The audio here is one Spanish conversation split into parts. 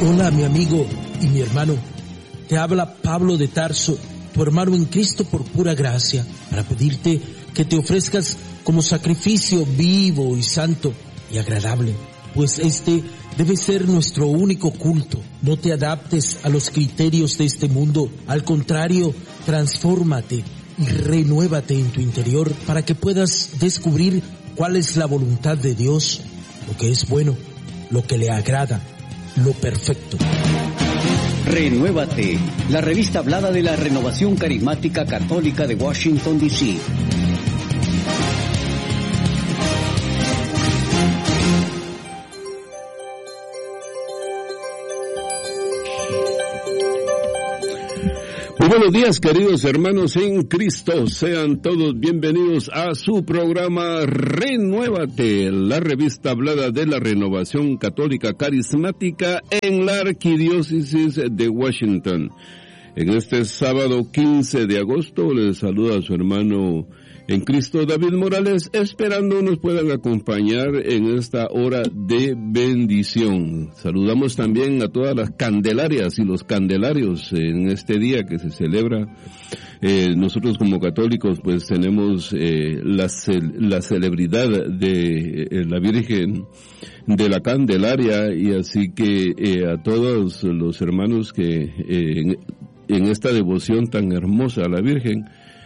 Hola, mi amigo y mi hermano. Te habla Pablo de Tarso, tu hermano en Cristo por pura gracia, para pedirte que te ofrezcas como sacrificio vivo y santo y agradable, pues este debe ser nuestro único culto. No te adaptes a los criterios de este mundo, al contrario, transfórmate y renuévate en tu interior para que puedas descubrir cuál es la voluntad de Dios, lo que es bueno, lo que le agrada, lo perfecto. Renuévate, la revista hablada de la Renovación Carismática Católica de Washington, D.C. Muy buenos días, queridos hermanos en Cristo. Sean todos bienvenidos a su programa Renuévate, la revista hablada de la Renovación Católica Carismática en la Arquidiócesis de Washington. En este sábado 15 de agosto les saluda a su hermano en Cristo, David Morales, esperando nos puedan acompañar en esta hora de bendición. Saludamos también a todas las candelarias y los candelarios en este día que se celebra. Nosotros como católicos pues tenemos la celebridad de la Virgen de la Candelaria, y así que a todos los hermanos que en esta devoción tan hermosa a la Virgen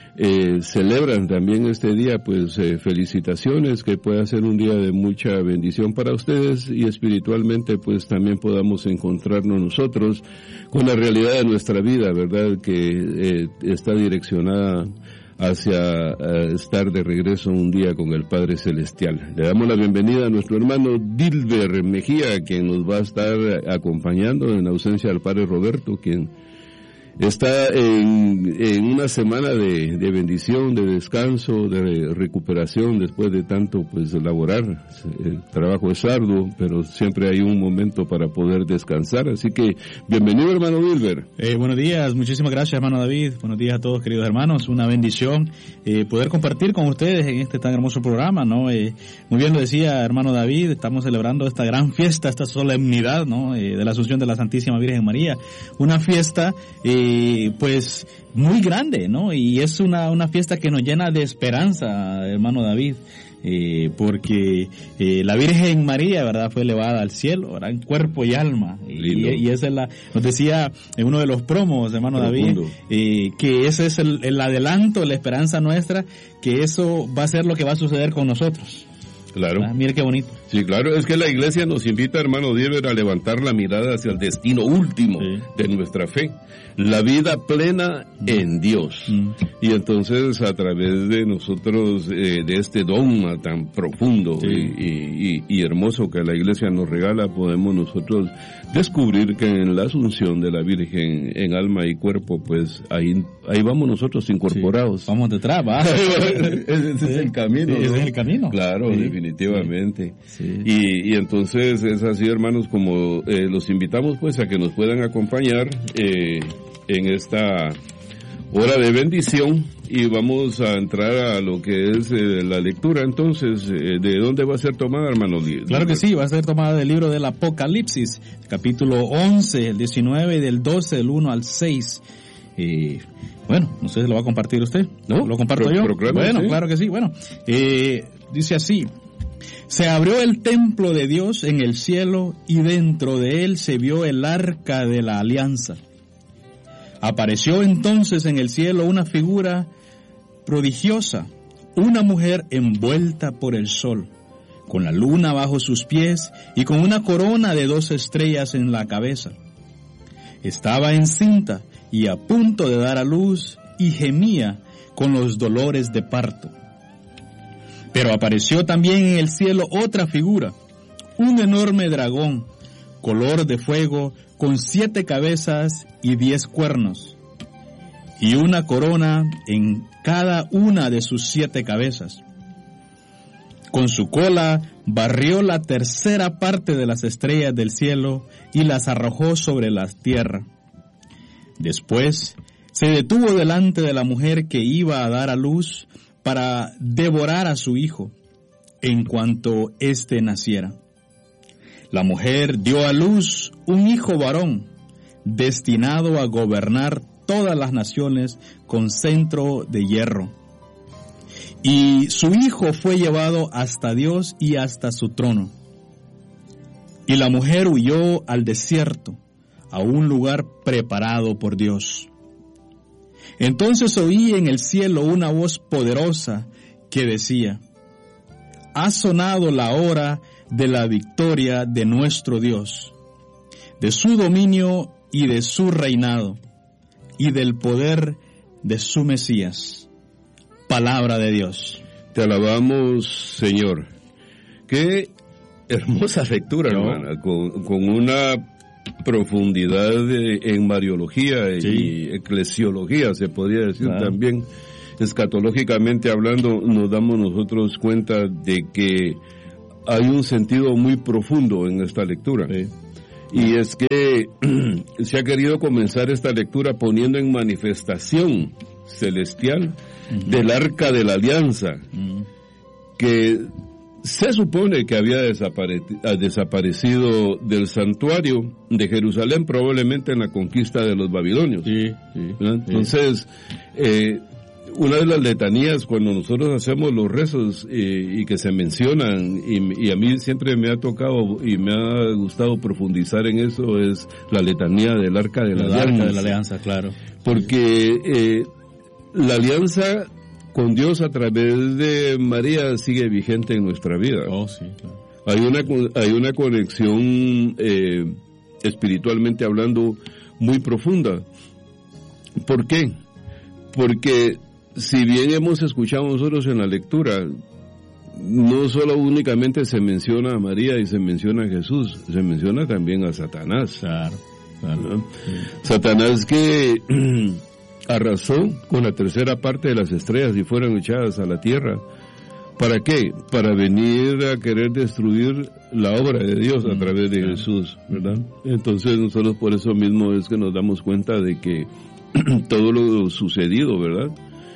celebran también este día, pues felicitaciones, que pueda ser un día de mucha bendición para ustedes, y espiritualmente pues también podamos encontrarnos nosotros con la realidad de nuestra vida, ¿verdad? Que está direccionada hacia estar de regreso un día con el Padre Celestial. Le damos la bienvenida a nuestro hermano Dilber Mejía, quien nos va a estar acompañando en ausencia del Padre Roberto, quien está en una semana de bendición, de descanso, de recuperación después de tanto pues laborar. El trabajo es arduo, pero siempre hay un momento para poder descansar. Así que bienvenido, hermano Wilber. Buenos días, muchísimas gracias, hermano David. Buenos días a todos, queridos hermanos. Una bendición poder compartir con ustedes en este tan hermoso programa, ¿no? Muy bien lo decía, hermano David, estamos celebrando esta gran fiesta, esta solemnidad, ¿no? De la Asunción de la Santísima Virgen María. Una fiesta pues muy grande, ¿no? Y es una fiesta que nos llena de esperanza, hermano David, porque la Virgen María, ¿verdad?, fue elevada al cielo, ¿verdad?, en cuerpo y alma. Y esa es nos decía en uno de los promos, hermano David, que ese es el adelanto, la esperanza nuestra, que eso va a ser lo que va a suceder con nosotros. Claro. Mire qué bonito. Sí, claro, es que la Iglesia nos invita, hermano Diver, a levantar la mirada hacia el destino último de nuestra fe, la vida plena en Dios. Y entonces, a través de nosotros, de este dogma tan profundo y hermoso que la Iglesia nos regala, podemos nosotros descubrir que en la Asunción de la Virgen en alma y cuerpo, pues ahí vamos nosotros incorporados. Vamos detrás, ¿va? Ese es el camino, ¿no? Ese es el camino. Claro, definitivamente. Sí. Y entonces es así, hermanos, como los invitamos pues a que nos puedan acompañar en esta hora de bendición, y vamos a entrar a lo que es la lectura. Entonces, ¿de dónde va a ser tomada, hermano? Claro que sí, va a ser tomada del libro del Apocalipsis, capítulo 11, el 19, del 12, del 1 al 6. Bueno, no sé si lo va a compartir usted, ¿no? ¿Lo comparto yo? Bueno, sí. Claro que sí. Bueno, dice así: se abrió el templo de Dios en el cielo, y dentro de él se vio el arca de la alianza. Apareció entonces en el cielo una figura prodigiosa, una mujer envuelta por el sol, con la luna bajo sus pies y con una corona de 2 estrellas en la cabeza. Estaba encinta y a punto de dar a luz, y gemía con los dolores de parto. Pero apareció también en el cielo otra figura, un enorme dragón, color de fuego, con 7 cabezas y 10 cuernos, y una corona en cada una de sus 7 cabezas. Con su cola barrió la tercera parte de las estrellas del cielo y las arrojó sobre la tierra. Después se detuvo delante de la mujer que iba a dar a luz para devorar a su hijo en cuanto éste naciera. La mujer dio a luz un hijo varón, destinado a gobernar todas las naciones con cetro de hierro. Y su hijo fue llevado hasta Dios y hasta su trono. Y la mujer huyó al desierto, a un lugar preparado por Dios. Entonces oí en el cielo una voz poderosa que decía: ha sonado la hora de la victoria de nuestro Dios, de su dominio y de su reinado, y del poder de su Mesías. Palabra de Dios. Te alabamos, Señor. Qué hermosa lectura, hermana, con una profundidad en Mariología y eclesiología, se podría decir también. Escatológicamente hablando, nos damos nosotros cuenta de que hay un sentido muy profundo en esta lectura. Y es que se ha querido comenzar esta lectura poniendo en manifestación celestial del Arca de la Alianza, que se supone que había desaparecido del santuario de Jerusalén, probablemente en la conquista de los babilonios. Entonces, una de las letanías, cuando nosotros hacemos los rezos y que se mencionan, y a mí siempre me ha tocado y me ha gustado profundizar en eso, es la letanía del Arca de la Alianza. Arca de la Alianza, claro. Porque la alianza con Dios a través de María sigue vigente en nuestra vida. Oh, sí, claro. Hay una conexión espiritualmente hablando muy profunda. ¿Por qué? Porque si bien hemos escuchado nosotros en la lectura, no solo únicamente se menciona a María y se menciona a Jesús, se menciona también a Satanás. Claro. ¿No? Sí. Satanás que arrasó con la tercera parte de las estrellas y fueron echadas a la tierra. ¿Para qué? Para venir a querer destruir la obra de Dios a través de Jesús, ¿verdad? Entonces nosotros por eso mismo es que nos damos cuenta de que todo lo sucedido, ¿verdad?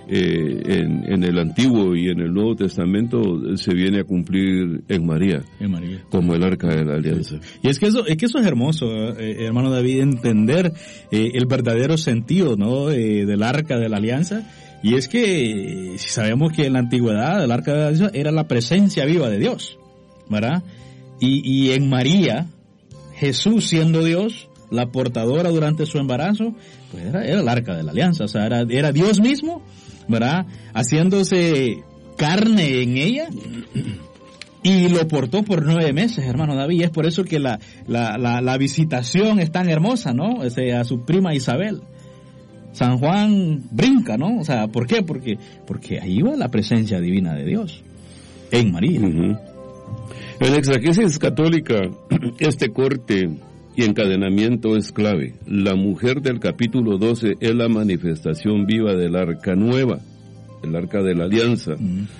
En el Antiguo y en el Nuevo Testamento se viene a cumplir en María, como el Arca de la Alianza. Y es que eso es hermoso, hermano David, entender el verdadero sentido, ¿no? Del Arca de la Alianza. Y es que si sabemos que en la antigüedad el Arca de la Alianza era la presencia viva de Dios, ¿verdad? Y en María, Jesús siendo Dios, la portadora durante su embarazo, pues era el Arca de la Alianza, o sea, era Dios mismo, ¿verdad? Haciéndose carne en ella, y lo portó por 9 meses, hermano David, y es por eso que la visitación es tan hermosa, ¿no? A su prima Isabel. San Juan brinca, ¿no? O sea, ¿por qué? Porque ahí va la presencia divina de Dios, en María. En la exegesis católica, este corte y encadenamiento es clave. La mujer del capítulo 12 es la manifestación viva del Arca Nueva, el Arca de la Alianza.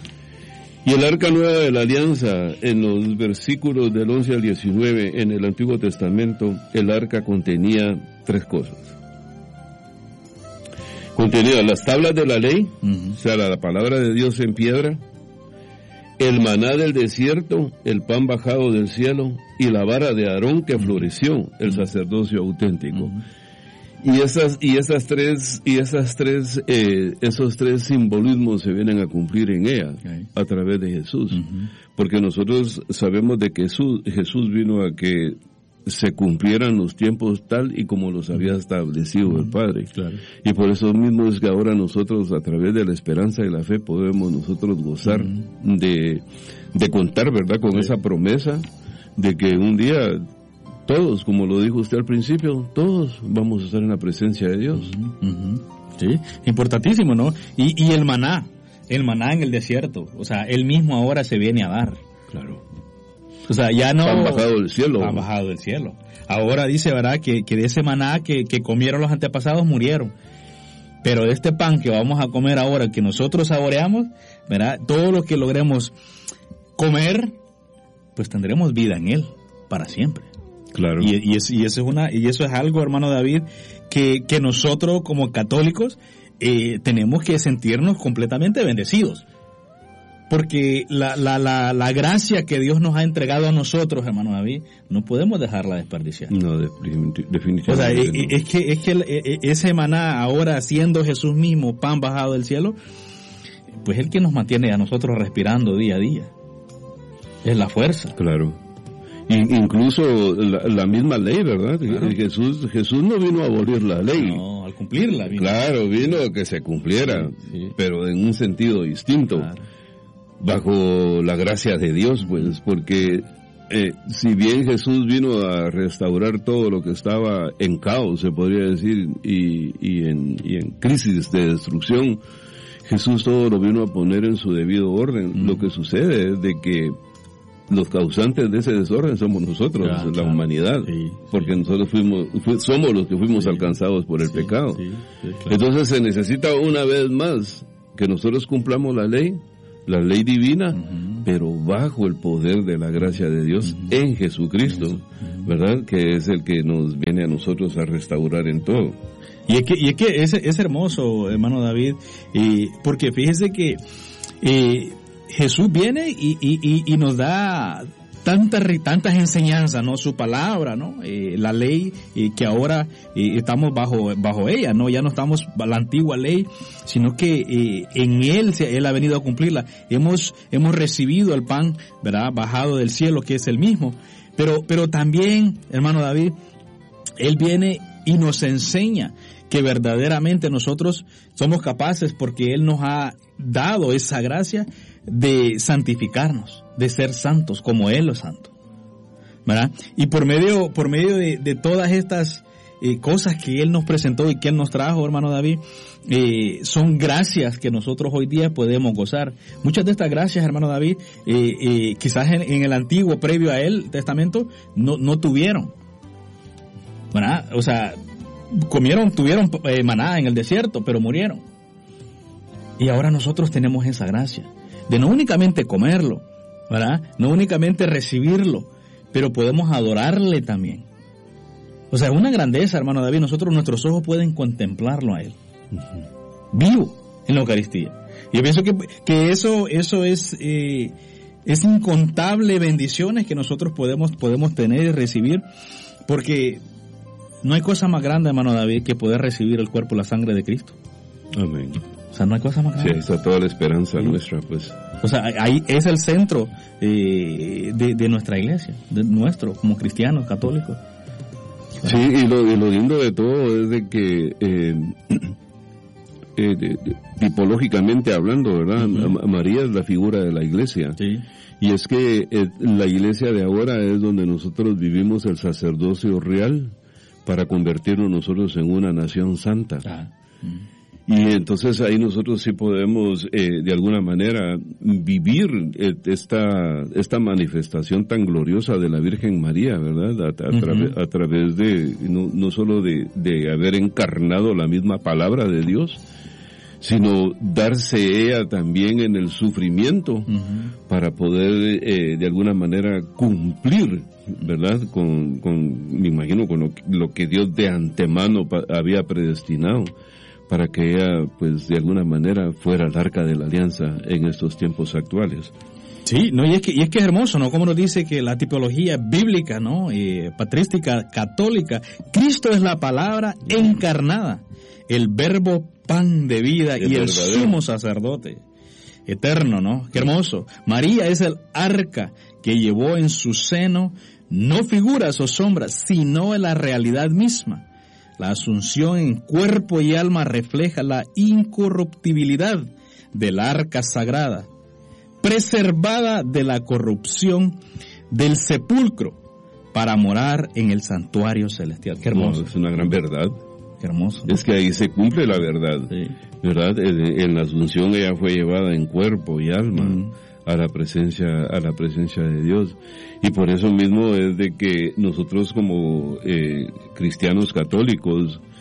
Y el Arca Nueva de la Alianza, en los versículos del 11 al 19, en el Antiguo Testamento, el Arca contenía 3 cosas. Contenía las tablas de la ley, o sea, la palabra de Dios en piedra, el maná del desierto, el pan bajado del cielo, y la vara de Aarón que floreció, el sacerdocio auténtico. Y esos tres simbolismos se vienen a cumplir en ella, a través de Jesús. Porque nosotros sabemos de que Jesús vino a que se cumplieran los tiempos tal y como los había establecido el Padre. Claro. Y por eso mismo es que ahora nosotros, a través de la esperanza y la fe, podemos nosotros gozar de contar, ¿verdad?, con esa promesa de que un día todos, como lo dijo usted al principio, todos vamos a estar en la presencia de Dios. Sí, importantísimo, ¿no? Y el maná en el desierto, o sea, él mismo ahora se viene a dar. Claro. O sea, ya no... Han bajado del cielo. Han bajado del cielo. Ahora dice, ¿verdad?, que de ese maná que comieron los antepasados murieron. Pero de este pan que vamos a comer ahora, que nosotros saboreamos, ¿verdad?, todo lo que logremos comer, pues tendremos vida en él para siempre. Claro. Y eso es algo, hermano David, que nosotros como católicos tenemos que sentirnos completamente bendecidos. porque la gracia que Dios nos ha entregado a nosotros, hermano David, no podemos dejarla desperdiciar. No, definitivamente. O sea, no. es que ese maná, ahora siendo Jesús mismo, pan bajado del cielo, pues es el que nos mantiene a nosotros respirando día a día. Es la fuerza. Claro. Incluso la misma ley, ¿verdad? Claro. Jesús no vino a abolir la ley. No, al cumplirla. Claro, vino a que se cumpliera, sí. Pero en un sentido distinto. Claro. Bajo la gracia de Dios, pues, porque si bien Jesús vino a restaurar todo lo que estaba en caos, se podría decir, y en crisis de destrucción, Jesús todo lo vino a poner en su debido orden. Lo que sucede es de que los causantes de ese desorden somos nosotros, la humanidad, porque nosotros somos los que fuimos alcanzados por el pecado. Claro. Entonces se necesita una vez más que nosotros cumplamos la ley divina, pero bajo el poder de la gracia de Dios en Jesucristo, ¿verdad? Que es el que nos viene a nosotros a restaurar en todo. Y es que es hermoso, hermano David, porque fíjese que Jesús viene y nos da tantas enseñanzas, ¿no? Su palabra, ¿no? La ley que ahora estamos bajo ella, ¿no? Ya no estamos bajo la antigua ley, sino que en Él ha venido a cumplirla. Hemos recibido el pan, ¿verdad? Bajado del cielo, que es el mismo. Pero también, hermano David, Él viene y nos enseña que verdaderamente nosotros somos capaces, porque Él nos ha dado esa gracia de santificarnos, de ser santos como Él es santo, ¿verdad? Y por medio de todas estas cosas que Él nos presentó y que Él nos trajo, hermano David, son gracias que nosotros hoy día podemos gozar. Muchas de estas gracias, hermano David, quizás en el antiguo, previo a Él, Testamento, no tuvieron, ¿verdad? O sea, tuvieron maná en el desierto, pero murieron. Y ahora nosotros tenemos esa gracia de no únicamente comerlo, ¿verdad? No únicamente recibirlo, pero podemos adorarle también. O sea, es una grandeza, hermano David. Nuestros ojos pueden contemplarlo a Él, vivo en la Eucaristía. Y yo pienso que eso es incontable bendiciones que nosotros podemos tener y recibir, porque no hay cosa más grande, hermano David, que poder recibir el cuerpo y la sangre de Cristo. Amén. O sea, no hay cosa más grande. Sí, ahí está toda la esperanza nuestra, pues. O sea, ahí es el centro de nuestra iglesia, de nuestro, como cristianos, católicos. Sí, y lo lindo de todo es de que, tipológicamente hablando, ¿verdad? María es la figura de la iglesia. Sí. Y es que la iglesia de ahora es donde nosotros vivimos el sacerdocio real para convertirnos nosotros en una nación santa. Y entonces ahí nosotros sí podemos de alguna manera vivir esta manifestación tan gloriosa de la Virgen María, ¿verdad? A través de no solo de haber encarnado la misma palabra de Dios, sino darse ella también en el sufrimiento para poder de alguna manera cumplir, ¿verdad? Me imagino con lo que Dios de antemano había predestinado, para que ella, pues, de alguna manera fuera el arca de la alianza en estos tiempos actuales. Sí, no, y es que es hermoso, ¿no? Como nos dice que la tipología bíblica, ¿no? Patrística, católica, Cristo es la palabra encarnada, el verbo pan de vida y el sumo sacerdote eterno, ¿no? Qué hermoso. María es el arca que llevó en su seno no figuras o sombras, sino la realidad misma. La asunción en cuerpo y alma refleja la incorruptibilidad del arca sagrada, preservada de la corrupción del sepulcro, para morar en el santuario celestial. Qué hermoso. Es una gran verdad. Qué hermoso. Es que ahí se cumple la verdad. Sí. ¿Verdad? En la asunción ella fue llevada en cuerpo y alma a la presencia de Dios. Y por eso mismo es de que nosotros como cristianos católicos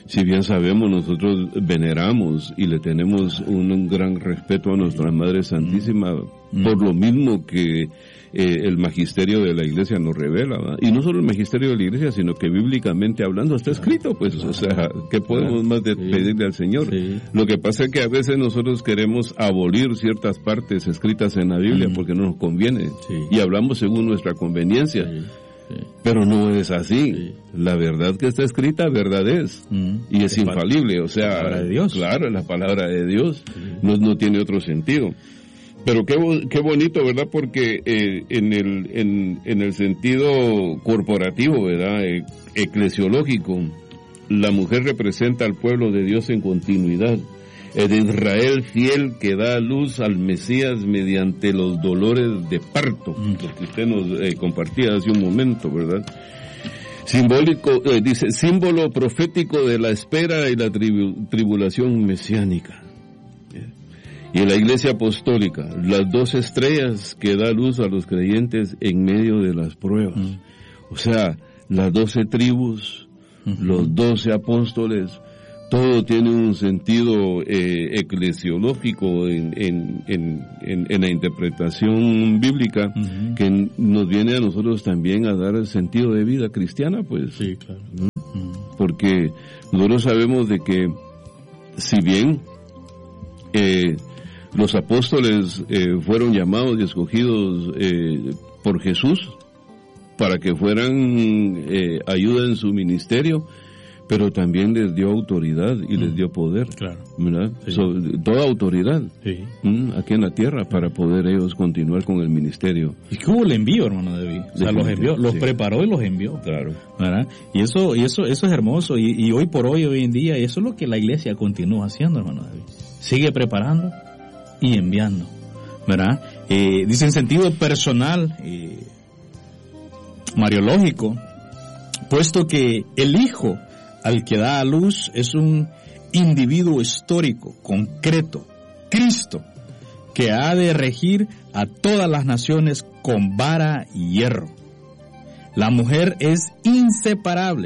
Si bien sabemos, nosotros veneramos y le tenemos un gran respeto a nuestra Madre Santísima, por lo mismo que el magisterio de la Iglesia nos revela, ¿verdad? Y no solo el magisterio de la Iglesia, sino que bíblicamente hablando está escrito, pues, o sea, ¿qué podemos más pedirle al Señor? Sí. Lo que pasa es que a veces nosotros queremos abolir ciertas partes escritas en la Biblia porque no nos conviene, y hablamos según nuestra conveniencia. Pero no es así. Sí. La verdad que está escrita, verdad es. Y es infalible. O sea, la palabra de Dios. Claro, la palabra de Dios. No tiene otro sentido. Pero qué bonito, ¿verdad? Porque en el sentido corporativo, ¿verdad? Eclesiológico, la mujer representa al pueblo de Dios en continuidad. El Israel fiel que da a luz al Mesías mediante los dolores de parto, lo que usted nos compartía hace un momento, ¿verdad? Simbólico, dice, símbolo profético de la espera y la tribulación mesiánica. Y en la Iglesia Apostólica, las 12 estrellas que da luz a los creyentes en medio de las pruebas. O sea, las 12 tribus, los 12 apóstoles, todo tiene un sentido eclesiológico en la interpretación bíblica que nos viene a nosotros también a dar el sentido de vida cristiana, pues. Sí, claro. Porque nosotros sabemos de que si bien los apóstoles fueron llamados y escogidos por Jesús para que fueran ayuda en su ministerio, pero también les dio autoridad y les dio poder, claro, ¿verdad? Sí. Toda autoridad aquí en la tierra para poder ellos continuar con el ministerio. ¿Y qué hubo el envío, hermano David? O sea, los envió, los preparó y los envió. Claro. ¿Verdad? Y eso es hermoso, y hoy por hoy en día, eso es lo que la Iglesia continúa haciendo, hermano David. Sigue preparando y enviando, ¿verdad? Dice en sentido personal, mariológico, puesto que el Hijo al que da a luz es un individuo histórico, concreto, Cristo, que ha de regir a todas las naciones con vara y hierro. La mujer es inseparable.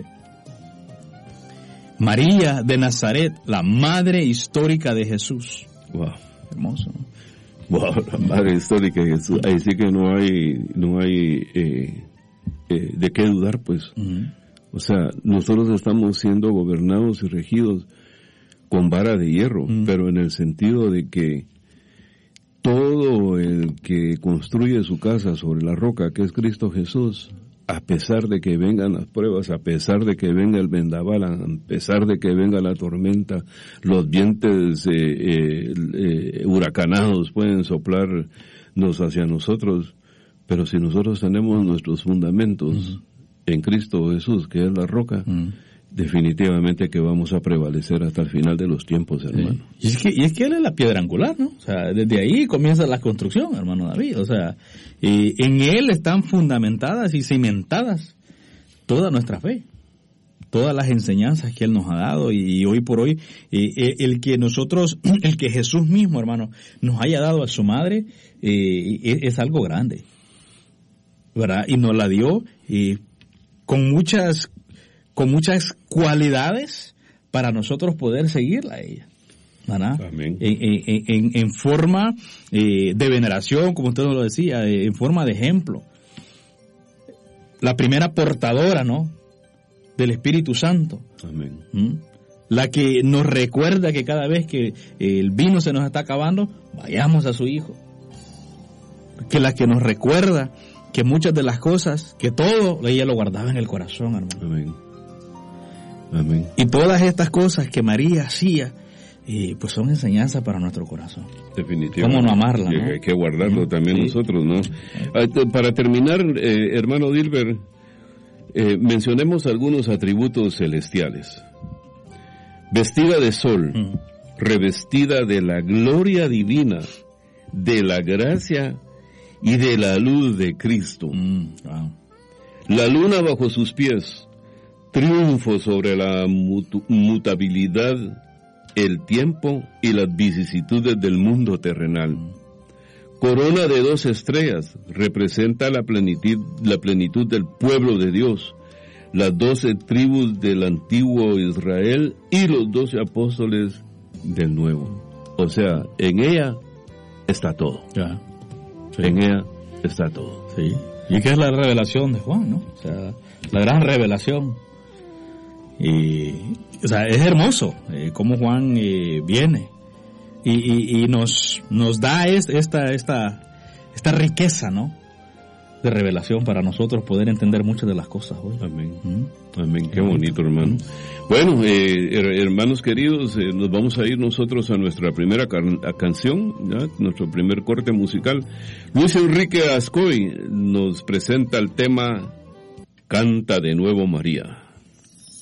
María de Nazaret, la madre histórica de Jesús. Wow. Hermoso, ¿no? Wow, la madre histórica de Jesús. Ahí sí que no hay de qué dudar, pues. O sea, nosotros estamos siendo gobernados y regidos con vara de hierro, pero en el sentido de que todo el que construye su casa sobre la roca, que es Cristo Jesús, a pesar de que vengan las pruebas, a pesar de que venga el vendaval, a pesar de que venga la tormenta, los vientos huracanados pueden soplarnos hacia nosotros, pero si nosotros tenemos nuestros fundamentos en Cristo Jesús, que es la roca, definitivamente que vamos a prevalecer hasta el final de los tiempos, hermano. Y es que él es la piedra angular, ¿no? O sea, desde ahí comienza la construcción, hermano David. O sea, en él están fundamentadas y cimentadas toda nuestra fe, todas las enseñanzas que él nos ha dado, y hoy por hoy el que Jesús mismo, hermano, nos haya dado a su madre es algo grande, ¿verdad? Y nos la dio con muchas cualidades para nosotros poder seguirla a ella, ¿verdad? Amén. En forma de veneración, como usted nos lo decía, en forma de ejemplo. La primera portadora, ¿no?, del Espíritu Santo. Amén. La que nos recuerda que cada vez que el vino se nos está acabando, vayamos a su Hijo. Que la que nos recuerda que muchas de las cosas, que todo, ella lo guardaba en el corazón, hermano. Amén. Amén. Y todas estas cosas que María hacía, pues son enseñanzas para nuestro corazón. Definitivamente. ¿Cómo no amarla, no? Hay que guardarlo también nosotros, ¿no? Para terminar, hermano Dilber, mencionemos algunos atributos celestiales. Vestida de sol, revestida de la gloria divina, de la gracia y de la luz de Cristo. Wow. La luna bajo sus pies, triunfo sobre la mutabilidad, el tiempo y las vicisitudes del mundo terrenal. Corona de 2 estrellas, representa la plenitud del pueblo de Dios. las 12 tribus del antiguo Israel y los 12 apóstoles del nuevo. O sea, en ella está todo. Ya. Sí. En ella está todo. Sí. Y que es la revelación de Juan, ¿no? O sea, la gran revelación. Y, o sea, es hermoso cómo Juan viene y nos da esta riqueza, ¿no? De revelación para nosotros poder entender muchas de las cosas hoy. Amén. Amén. Qué bonito, hermano. Bueno, hermanos queridos, nos vamos a ir nosotros a nuestra primera canción, ¿ya? Nuestro primer corte musical. Luis Enrique Ascoy nos presenta el tema Canta de nuevo María.